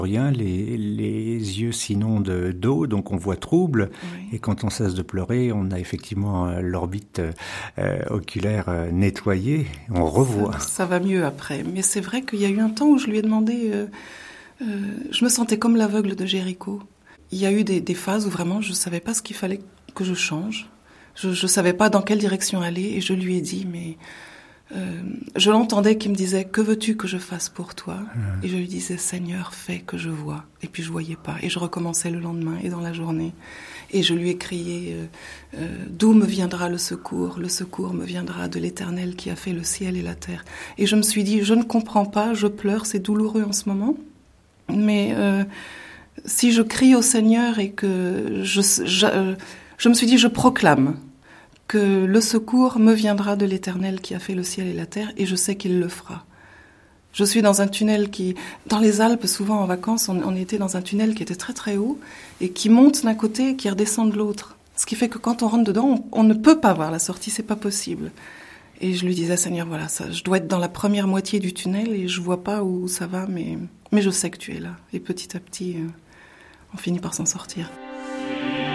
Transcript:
Rien, les yeux s'inondent d'eau, donc on voit trouble. Oui. Et quand on cesse de pleurer, on a effectivement l'orbite oculaire nettoyée. On revoit. Ça va mieux après. Mais c'est vrai qu'il y a eu un temps où je lui ai demandé... je me sentais comme l'aveugle de Jéricho. Il y a eu des phases où vraiment je ne savais pas ce qu'il fallait que je change. Je ne savais pas dans quelle direction aller. Et je lui ai dit, mais... je l'entendais qui me disait « Que veux-tu que je fasse pour toi ?» Et je lui disais « Seigneur, fais que je vois. » Et puis je voyais pas. Et je recommençais le lendemain et dans la journée. Et je lui ai crié « D'où me viendra le secours ? Le secours me viendra de l'Éternel qui a fait le ciel et la terre. » Et je me suis dit « Je ne comprends pas, je pleure, c'est douloureux en ce moment. Mais si je crie au Seigneur et que je me suis dit « Je proclame. » que le secours me viendra de l'Éternel qui a fait le ciel et la terre, et je sais qu'il le fera. Je suis dans un tunnel qui... Dans les Alpes, souvent en vacances, on était dans un tunnel qui était très très haut, et qui monte d'un côté et qui redescend de l'autre. Ce qui fait que quand on rentre dedans, on ne peut pas voir la sortie, c'est pas possible. Et je lui disais, Seigneur, voilà, ça, je dois être dans la première moitié du tunnel, et je vois pas où ça va, mais je sais que tu es là. Et petit à petit, on finit par s'en sortir.